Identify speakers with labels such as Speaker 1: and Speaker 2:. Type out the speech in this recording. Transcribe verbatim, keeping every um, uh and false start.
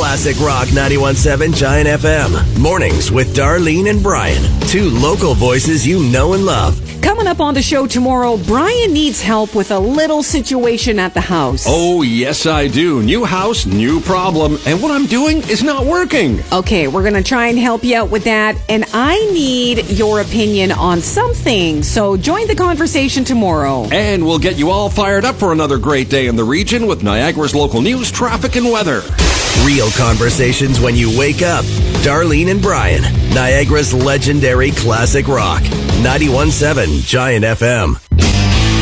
Speaker 1: Classic Rock ninety-one point seven Giant F M. Mornings with Darlene and Brian. Two local voices you know and love.
Speaker 2: Coming up on the show tomorrow, Brian needs help with a little situation at the house.
Speaker 3: Oh, yes, I do. New house, new problem. And what I'm doing is not working.
Speaker 2: Okay, we're going to try and help you out with that. And I need your opinion on something. So join the conversation tomorrow.
Speaker 3: And we'll get you all fired up for another great day in the region with Niagara's local news, traffic, and weather.
Speaker 1: Real conversations when you wake up. Darlene and Brian. Niagara's legendary classic rock. ninety-one point seven Giant F M.